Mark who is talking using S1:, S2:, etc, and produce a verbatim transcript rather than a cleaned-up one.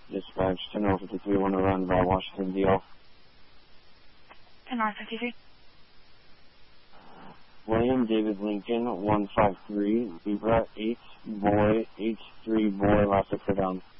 S1: Dispatch, ten oh fifty-three, one to run by Washington, D L.
S2: ten oh fifty-three.
S1: William David Lincoln, one five three, Libra, eight, boy, H three, boy, last for down.